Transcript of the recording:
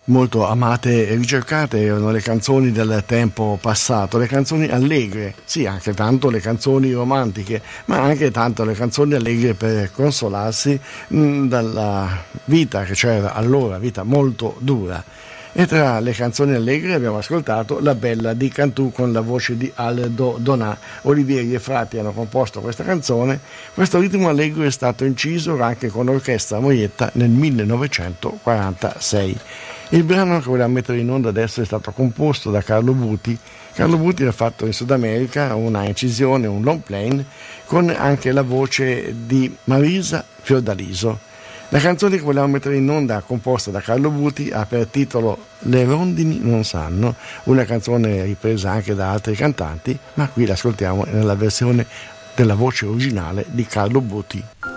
molto amate e ricercate erano le canzoni del tempo passato, le canzoni allegre, sì, anche tanto le canzoni romantiche, ma anche tanto le canzoni allegre per consolarsi dalla vita che c'era allora, vita molto dura. E tra le canzoni allegre abbiamo ascoltato La Bella di Cantù con la voce di Aldo Donà. Olivieri e Frati hanno composto questa canzone. Questo ritmo allegro è stato inciso anche con l'orchestra Moietta nel 1946. Il brano che volevamo mettere in onda adesso è stato composto da Carlo Buti. Carlo Buti ha fatto in Sud America una incisione, un long plane, con anche la voce di Marisa Fiordaliso. La canzone che volevamo mettere in onda, composta da Carlo Buti, ha per titolo Le rondini non sanno, una canzone ripresa anche da altri cantanti, ma qui l'ascoltiamo nella versione della voce originale di Carlo Buti.